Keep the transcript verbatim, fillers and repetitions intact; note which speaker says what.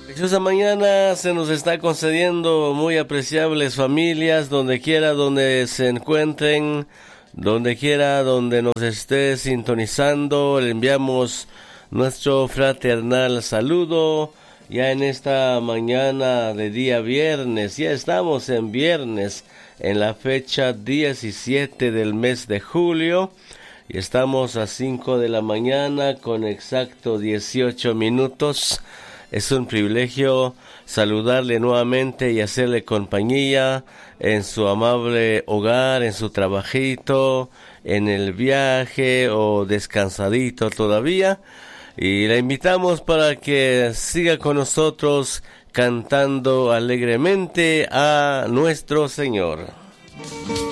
Speaker 1: Esta mañana se nos está concediendo muy apreciables familias, donde quiera donde se encuentren, donde quiera donde nos esté sintonizando, le enviamos nuestro fraternal saludo. Ya en esta mañana de día viernes, ya estamos en viernes, en la fecha diecisiete del mes de julio, y estamos a cinco de la mañana con exacto dieciocho minutos. Es un privilegio saludarle nuevamente y hacerle compañía en su amable hogar, en su trabajito, en el viaje o descansadito todavía. Y la invitamos para que siga con nosotros cantando alegremente a nuestro Señor.